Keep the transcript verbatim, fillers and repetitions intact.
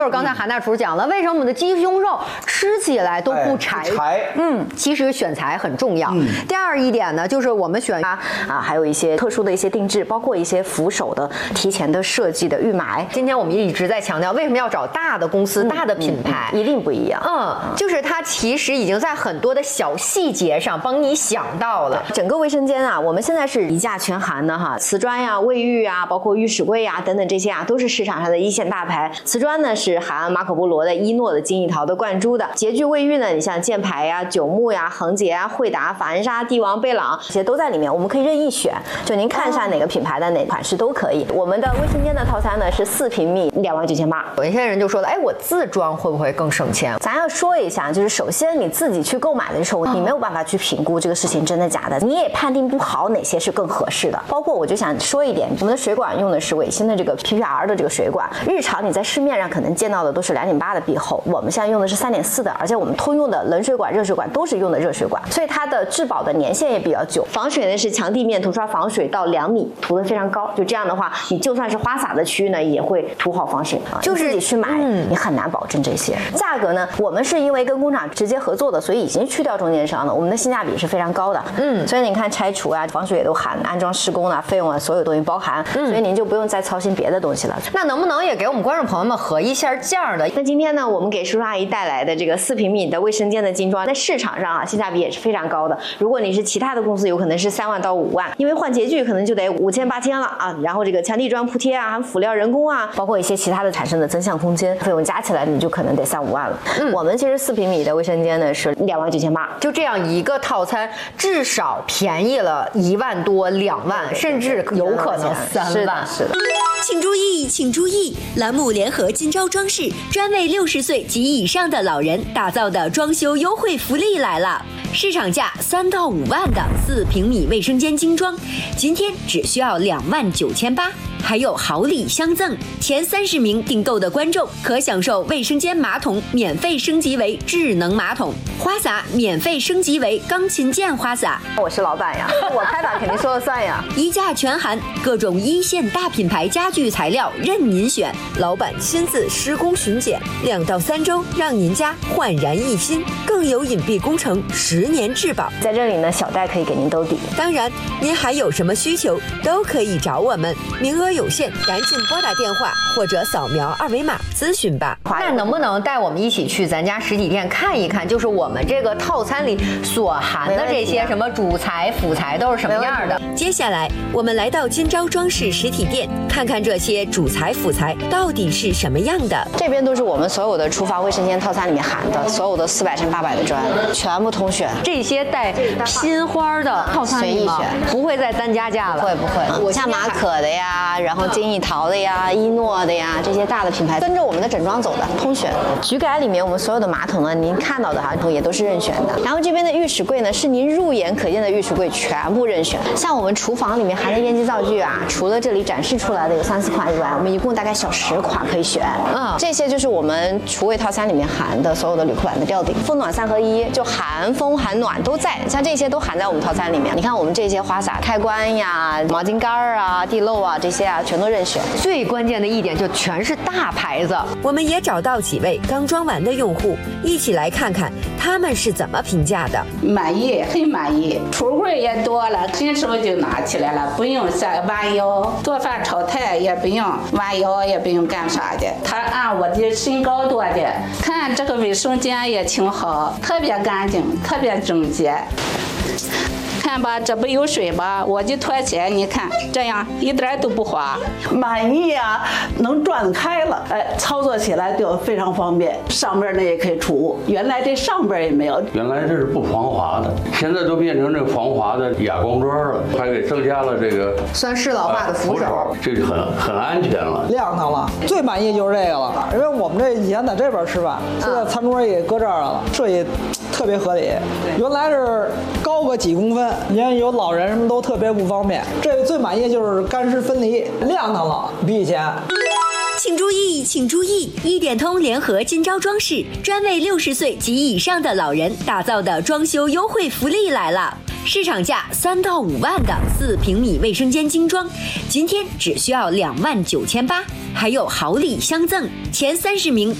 就是刚才韩大厨讲了，为什么我们的鸡胸肉吃起来都不柴？ 哎、柴， 嗯，其实选材很重要。嗯、第二一点呢，就是我们选啊啊，还有一些特殊的一些定制，包括一些扶手的提前的设计的预埋。 今天我们一直在强调，为什么要找大的公司、嗯、大的品牌、 嗯嗯，一定不一样。 嗯，就是它其实已经在很多的小细节上帮你想到了。 整个卫生间啊，我们现在是一价全含的哈，瓷砖呀、卫浴啊，包括浴室柜呀等等这些啊，都是市场上的一线大牌。瓷砖呢是含马可波罗的、伊诺的、金艺陶的灌珠的。洁具卫浴呢，你像箭牌呀、九牧呀、恒洁啊、惠达、法恩莎、帝王、贝朗这些都在里面，我们可以任意选，就您看一下哪个品牌的哪款式都可以。我们的卫生间的套餐呢是四平米两万九千八。 有一些人就说了，哎，我自装会不会更省钱？ 咱要说一下，就是首先你自己去购买的时候，你没有办法去评估这个事情真的假的，你也判定不好哪些是更合适的。包括我就想说一点，我们的水管用的是伟星的这个 P P R 的这个水管，日常你在市面上可能见到的都是两点八的壁厚，我们现在用的是三点四的，而且我们通用的冷水管、热水管都是用的热水管，所以它的质保的年限也比较久。防水呢是墙地面涂刷防水到两米，涂得非常高，就这样的话，你就算是花洒的区域呢，也会涂好防水啊。就是自己去买，嗯、你很难保证这些。价格呢，我们是因为跟工厂直接合作的，所以已经去掉中间商了，我们的性价比是非常高的。嗯，所以你看拆除啊、防水也都含，安装施工啊、费用啊，所有东西包含，嗯、所以您就不用再操心别的东西了。 那能不能也给我们观众朋友们合一下价的？ 那今天呢，我们给叔叔阿姨带来的这个四平米的卫生间的精装，在市场上啊，性价比也是非常高的。如果你是其他的公司，有可能是三万到五万，因为换洁具可能就得五千八千了啊。然后这个墙地砖铺贴啊、含辅料人工啊，包括一些其他的产生的增项空间费用加起来，你就可能得三五万了。嗯，我们其实四平米的卫生间呢是两万九千八， 就这样一个套餐，至少便宜了一万多、两万，甚至有可能三万。 是的。 请注意，请注意！栏目联合金招装饰，专为六十岁及以上的老人打造的装修优惠福利来了。市场价三到五万的四平米卫生间精装，今天只需要两万九千八，还有好礼相赠，前三十名订购的观众可享受卫生间马桶免费升级为智能马桶，花洒免费升级为钢琴键花洒。 我是老板呀，我开打肯定说了算呀。 一价全含，各种一线大品牌家具材料任您选，老板亲自施工巡检，两到三周让您家焕然一新，更有隐蔽工程十年质保。 在这里呢，小戴可以给您兜底。 当然，您还有什么需求都可以找我们，名额有限，赶紧拨打电话或者扫描二维码咨询吧。 那能不能带我们一起去咱家实体店看一看，就是我们这个套餐里所含的这些什么主材、辅材都是什么样的？ 接下来我们来到金招装饰实体店，看看这些主材、辅材到底是什么样的。 这边都是我们所有的厨房卫生间套餐里面含的，所有的四百乘八百的砖，全部通选。 这些带拼花的套餐里吗？不会再单加价了？ 不会不会。我像马可的呀，然后金艺陶的呀、伊诺的呀，这些大的品牌跟着我们的整装走的，通选。局改里面我们所有的马桶呢，您看到的哈，也都是任选的。然后这边的浴室柜呢，是您入眼可见的浴室柜，全部任选。像我们厨房里面含的烟机灶具啊，除了这里展示出来的有三四款以外，我们一共大概小十款可以选。嗯，这些就是我们厨卫套餐里面含的所有的铝库板的吊顶，风暖三合一，就含风含暖都在。像这些都含在我们套餐里面。你看我们这些花洒开关呀、毛巾杆啊、地漏啊这些啊，全都任选。 最关键的一点就全是大牌子。 我们也找到几位刚装完的用户，一起来看看他们是怎么评价的。 满意，很满意，橱柜也多了，伸手就拿起来了，不用下弯腰，做饭炒菜也不用弯腰，也不用干啥的。他按我的身高多的，看这个卫生间也挺好，特别干净，特别整洁。看吧，这不有水吧？我的拖鞋，你看这样一点都不滑， 满意啊！能转开了，哎，操作起来就非常方便。上边呢也可以储物，原来这上边也没有。 原来这是不防滑的，现在都变成这防滑的哑光砖了，还给增加了这个酸式老化的扶手， 呃、这就很很安全了， 亮堂了。最满意就是这个了，因为我们这以前在这边吃饭，现在餐桌也搁这儿了，设计特别合理。原来是高个几公分。你看有老人什么都特别不方便，这个最满意就是干湿分离，亮堂了，比以前。 请注意，请注意！一点通联合金招装饰，专为六十岁及以上的老人打造的装修优惠福利来了。市场价三到五万的四平米卫生间精装，今天只需要两万九千八， 还有好礼相赠，前三十名